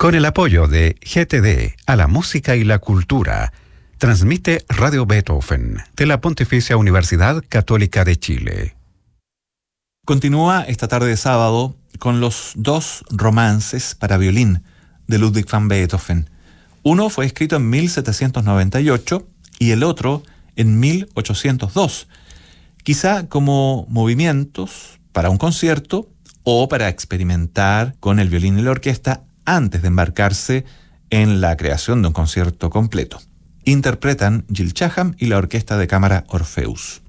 Con el apoyo de GTD a la música y la cultura, transmite Radio Beethoven de la Pontificia Universidad Católica de Chile. Continúa esta tarde de sábado con los dos romances para violín de Ludwig van Beethoven. Uno fue escrito en 1798 y el otro en 1802, quizá como movimientos para un concierto o para experimentar con el violín y la orquesta antes de embarcarse en la creación de un concierto completo. Interpretan Jill Chaham y la Orquesta de Cámara Orpheus.